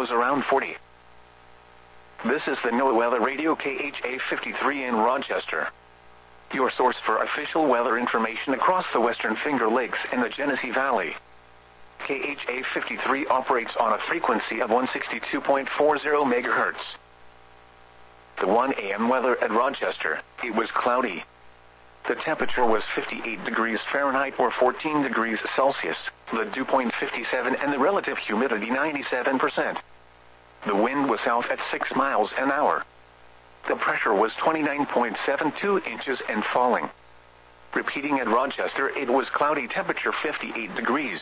lows around 40. This is the NOAA Weather Radio KHA 53 in Rochester, your source for official weather information across the Western Finger Lakes and the Genesee Valley. KHA 53 operates on a frequency of 162.40 MHz. The 1 a.m. weather at Rochester, it was cloudy. The temperature was 58 degrees Fahrenheit or 14 degrees Celsius, the dew point 57 and the relative humidity 97%. The wind was south at 6 miles an hour. The pressure was 29.72 inches and falling. Repeating at Rochester, it was cloudy, temperature 58 degrees.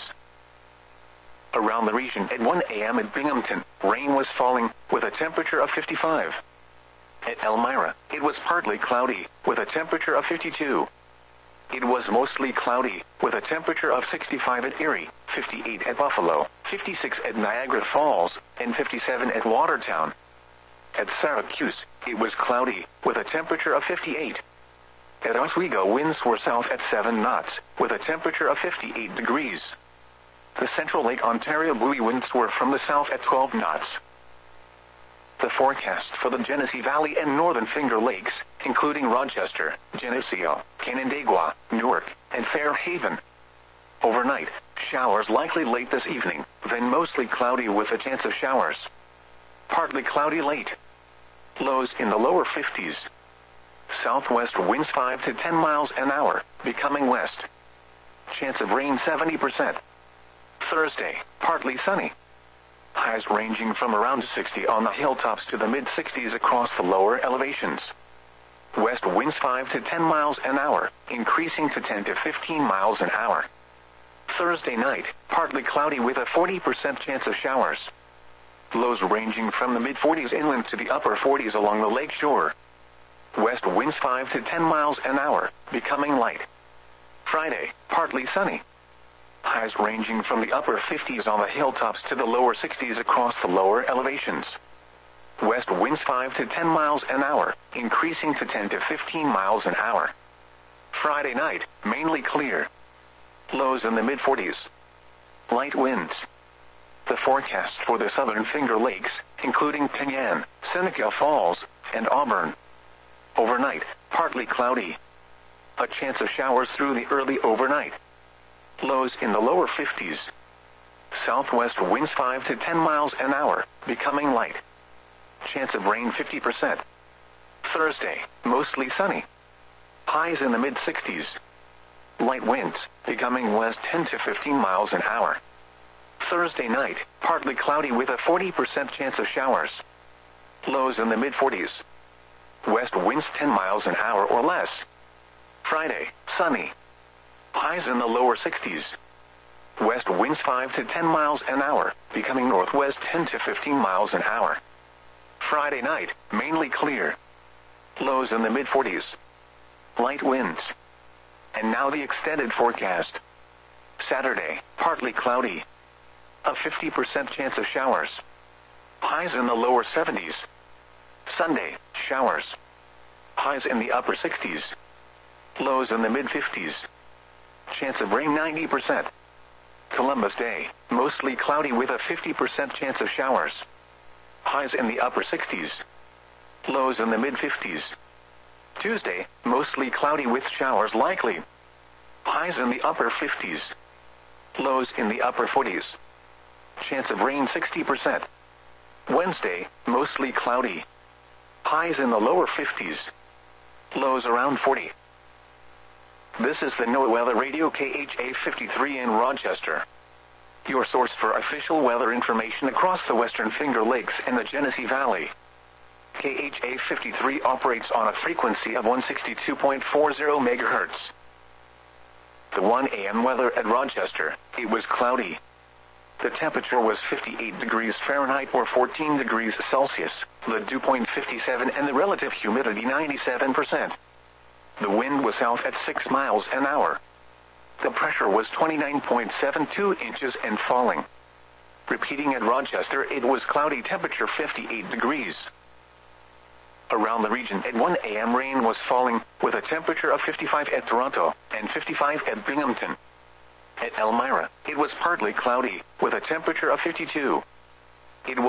Around the region at 1 a.m. at Binghamton, rain was falling, with a temperature of 55. At Elmira, it was partly cloudy, with a temperature of 52. It was mostly cloudy, with a temperature of 65 at Erie, 58 at Buffalo, 56 at Niagara Falls, and 57 at Watertown. At Syracuse, it was cloudy, with a temperature of 58. At Oswego, winds were south at 7 knots, with a temperature of 58 degrees. The Central Lake Ontario buoy winds were from the south at 12 knots. The forecast for the Genesee Valley and Northern Finger Lakes, including Rochester, Geneseo, Canandaigua, Newark, and Fairhaven. Overnight, showers likely late this evening, then mostly cloudy with a chance of showers. Partly cloudy late. Lows in the lower 50s. Southwest winds 5 to 10 miles an hour, becoming west. Chance of rain 70%. Thursday, partly sunny. Highs ranging from around 60 on the hilltops to the mid-60s across the lower elevations. West winds 5 to 10 miles an hour, increasing to 10 to 15 miles an hour. Thursday night, partly cloudy with a 40% chance of showers. Lows ranging from the mid-40s inland to the upper 40s along the lake shore. West winds 5 to 10 miles an hour, becoming light. Friday, partly sunny. Highs ranging from the upper 50s on the hilltops to the lower 60s across the lower elevations. West winds 5 to 10 miles an hour, increasing to 10 to 15 miles an hour. Friday night, mainly clear. Lows in the mid-40s. Light winds. The forecast for the Southern Finger Lakes, including Penyan, Seneca Falls, and Auburn. Overnight, partly cloudy. A chance of showers through the early overnight. Lows in the lower 50s. Southwest winds 5 to 10 miles an hour, becoming light. Chance of rain 50%. Thursday, mostly sunny. Highs in the mid-60s. Light winds, becoming west 10 to 15 miles an hour. Thursday night, partly cloudy with a 40% chance of showers. Lows in the mid-40s. West winds 10 miles an hour or less. Friday, sunny. Highs in the lower 60s. West winds 5 to 10 miles an hour, becoming northwest 10 to 15 miles an hour. Friday night, mainly clear. Lows in the mid-40s. Light winds. And now the extended forecast. Saturday, partly cloudy. A 50% chance of showers. Highs in the lower 70s. Sunday, showers. Highs in the upper 60s. Lows in the mid-50s. Chance of rain 90%. Columbus Day, mostly cloudy with a 50% chance of showers. Highs in the upper 60s. Lows in the mid-50s. Tuesday, mostly cloudy with showers likely. Highs in the upper 50s. Lows in the upper 40s. Chance of rain 60%. Wednesday, mostly cloudy. Highs in the lower 50s. Lows around 40. This is the NOAA Weather Radio KHA 53 in Rochester, your source for official weather information across the Western Finger Lakes and the Genesee Valley. KHA 53 operates on a frequency of 162.40 MHz. The 1 a.m. weather at Rochester, it was cloudy. The temperature was 58 degrees Fahrenheit or 14 degrees Celsius, the dew point 57 and the relative humidity 97%. The wind was south at 6 miles an hour. The pressure was 29.72 inches and falling. Repeating at Rochester, it was cloudy, temperature 58 degrees. Around the region at 1 a.m. rain was falling, with a temperature of 55 at Toronto and 55 at Binghamton. At Elmira, it was partly cloudy, with a temperature of 52. It was